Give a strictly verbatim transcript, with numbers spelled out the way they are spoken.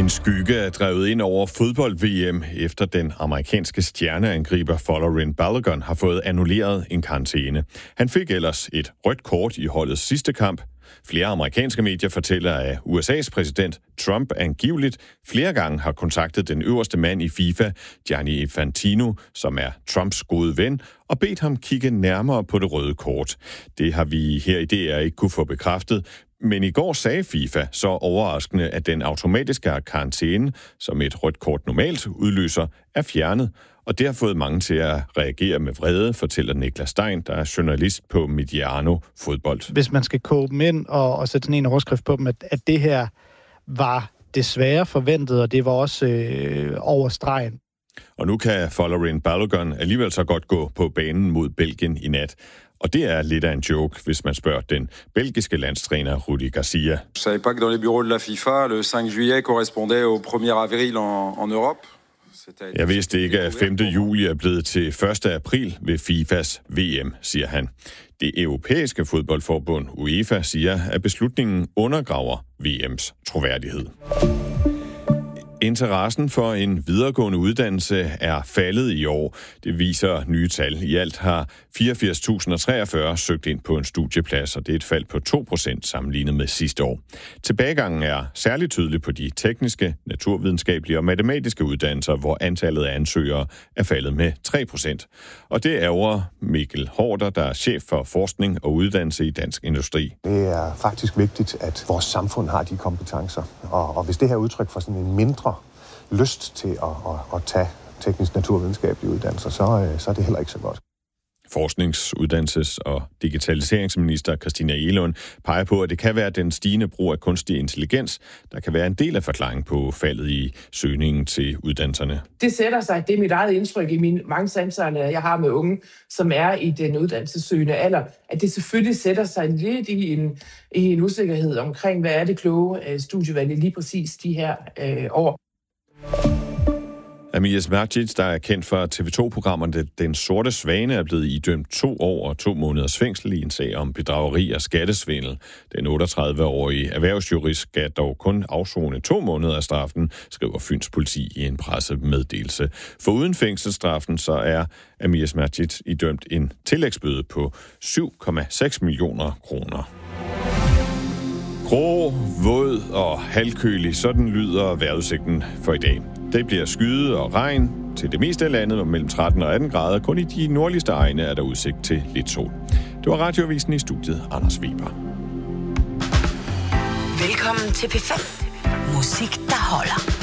En skygge er drevet ind over fodbold-V M, efter den amerikanske stjerneangriber Folarin Balogun har fået annulleret en karantæne. Han fik ellers et rødt kort i holdets sidste kamp. Flere amerikanske medier fortæller, at U S A's præsident Trump angiveligt flere gange har kontaktet den øverste mand i FIFA, Gianni Infantino, som er Trumps gode ven, og bedt ham kigge nærmere på det røde kort. Det har vi her i D R ikke kunne få bekræftet, men i går sagde FIFA så overraskende, at den automatiske karantæne, som et rødt kort normalt udløser, er fjernet, og det har fået mange til at reagere med vrede, fortæller Niklas Stein, der er journalist på Mediano Fodbold. Hvis man skal koge dem ind og, og sætte sådan en overskrift på dem, at, at det her var desværre forventet, og det var også øh, over stregen. Og nu kan Folarin Balogun alligevel så godt gå på banen mod Belgien i nat. Og det er lidt af en joke, hvis man spørger den belgiske landstræner Rudi Garcia. Je savais pas que dans les bureaux de la FIFA, le cinq juillet correspondait au premier avril en, en Europe. Jeg vidste ikke, at femte juli er blevet til første april ved FIFAs V M, siger han. Det europæiske fodboldforbund UEFA siger, at beslutningen undergraver V M's troværdighed. Interessen for en videregående uddannelse er faldet i år. Det viser nye tal. I alt har fireogfirs tusind treogfyrre søgt ind på en studieplads, og det er et fald på to procent sammenlignet med sidste år. Tilbagegangen er særligt tydelig på de tekniske, naturvidenskabelige og matematiske uddannelser, hvor antallet af ansøgere er faldet med tre procent. Og det ærger Mikkel Hårder, der er chef for forskning og uddannelse i Dansk Industri. Det er faktisk vigtigt, at vores samfund har de kompetencer. Og, og hvis det her er udtryk for sådan en mindre lyst til at, at, at tage teknisk naturvidenskabelige uddannelser, så, så er det heller ikke så godt. Forsknings-, uddannelses- og digitaliseringsminister Christina Egelund peger på, at det kan være den stigende brug af kunstig intelligens, der kan være en del af forklaringen på faldet i søgningen til uddannelserne. Det sætter sig, det er mit eget indtryk i mine mange samtaler, jeg har med unge, som er i den uddannelsessøgende alder, at det selvfølgelig sætter sig lidt i en, i en usikkerhed omkring, hvad er det kloge studievalg lige præcis de her øh, år. Amias Mercic, der er kendt for T V to-programmerne Den Sorte Svane, er blevet idømt to år og to måneders fængsel i en sag om bedrageri og skattesvindel. Den otteogtredive-årige erhvervsjurist skal dog kun afsone to måneder af straffen, skriver Fyns politi i en pressemeddelelse. For uden fængselsstraffen, så er Amias Mercic idømt en tillægsbøde på syv komma seks millioner kroner. Grå, våd og halvkølig, sådan lyder vejrudsigten for i dag. Det bliver skyde og regn til det meste af landet mellem tretten og atten grader. Kun i de nordligste egne er der udsigt til lidt sol. Det var Radioavisen, i studiet Anders Weber. Velkommen til P fem. Musik, der holder.